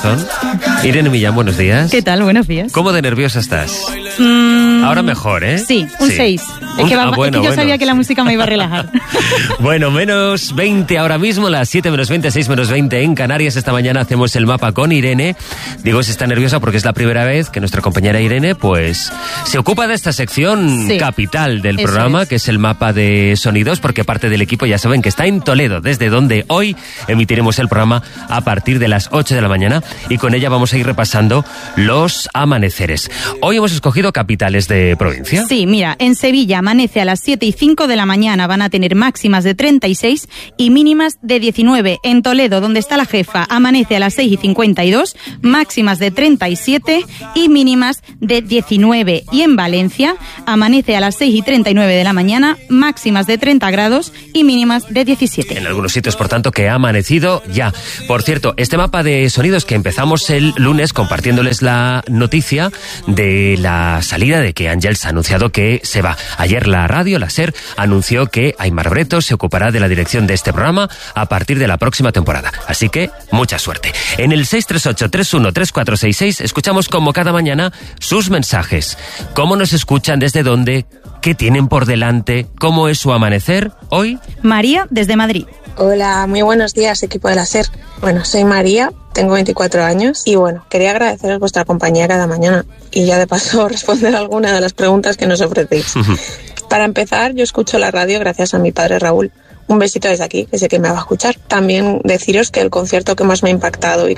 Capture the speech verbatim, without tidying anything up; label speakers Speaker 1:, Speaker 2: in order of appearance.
Speaker 1: Irene Millán, buenos días.
Speaker 2: ¿Qué tal? Buenos días.
Speaker 1: ¿Cómo de nerviosa estás?
Speaker 2: Mm,
Speaker 1: Ahora mejor, ¿eh?
Speaker 2: Sí, un seis.
Speaker 1: Sí.
Speaker 2: Es que, va,
Speaker 1: ah, bueno,
Speaker 2: es que yo
Speaker 1: bueno.
Speaker 2: sabía que la música me iba a relajar.
Speaker 1: Bueno, menos veinte ahora mismo, las siete menos veinte, seis menos veinte en Canarias. Esta mañana hacemos el mapa con Irene. Digo, si está nerviosa porque es la primera vez que nuestra compañera Irene, pues, se ocupa de esta sección
Speaker 2: sí.
Speaker 1: capital del
Speaker 2: Eso
Speaker 1: programa,
Speaker 2: es.
Speaker 1: que es el mapa de sonidos, porque parte del equipo ya saben que está en Toledo, desde donde hoy emitiremos el programa a partir de las ocho de la mañana, y con ella vamos a ir repasando los amaneceres. Hoy hemos escogido capitales de provincia.
Speaker 2: Sí, mira, en Sevilla amanece a las siete y cinco de la mañana, van a tener máximas de treinta y seis y mínimas de diecinueve. En Toledo, donde está la jefa, amanece a las seis y cincuenta y dos, máximas de treinta y siete y mínimas de diecinueve. Y en Valencia amanece a las seis y treinta y nueve de la mañana, máximas de treinta grados y mínimas de diecisiete.
Speaker 1: En algunos sitios, por tanto, que ha amanecido ya. Por cierto, este mapa de sonidos que empezamos el lunes compartiéndoles la noticia de la salida de que Ángels ha anunciado que se va. Ayer la radio, la SER, anunció que Aimar Breto se ocupará de la dirección de este programa a partir de la próxima temporada. Así que, mucha suerte. En el seis tres ocho, tres uno tres cuatro seis seis escuchamos como cada mañana sus mensajes. ¿Cómo nos escuchan? ¿Desde dónde? ¿Qué tienen por delante? ¿Cómo es su amanecer hoy?
Speaker 2: María, desde Madrid.
Speaker 3: Hola, muy buenos días, equipo de la SER. Bueno, soy María, tengo veinticuatro años y bueno, quería agradeceros vuestra compañía cada mañana y ya de paso responder alguna de las preguntas que nos ofrecéis. Para empezar, yo escucho la radio gracias a mi padre Raúl. Un besito desde aquí, que sé que me va a escuchar. También deciros que el concierto que más me ha impactado y